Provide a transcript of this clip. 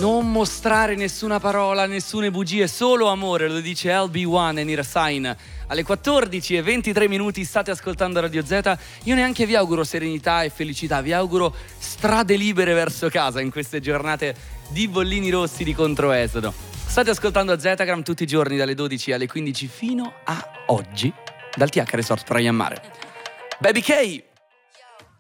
Non mostrare nessuna parola, nessune bugie, solo amore, lo dice LB1 e Nira Sain. Alle 14:23 state ascoltando Radio Z. Io neanche vi auguro serenità e felicità, vi auguro strade libere verso casa in queste giornate di bollini rossi di controesodo. State ascoltando Zetagram tutti i giorni dalle 12 alle 15 fino a oggi dal TH Resort Praia Mare. Baby K!